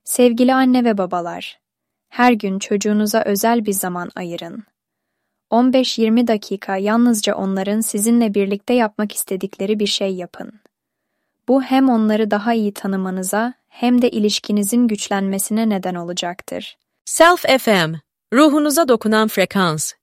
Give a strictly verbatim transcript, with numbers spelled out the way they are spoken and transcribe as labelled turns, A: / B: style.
A: Sevgili anne ve babalar, her gün çocuğunuza özel bir zaman ayırın. on beş yirmi dakika yalnızca onların sizinle birlikte yapmak istedikleri bir şey yapın. Bu hem onları daha iyi tanımanıza hem de ilişkinizin güçlenmesine neden olacaktır.
B: Self F M, ruhunuza dokunan frekans.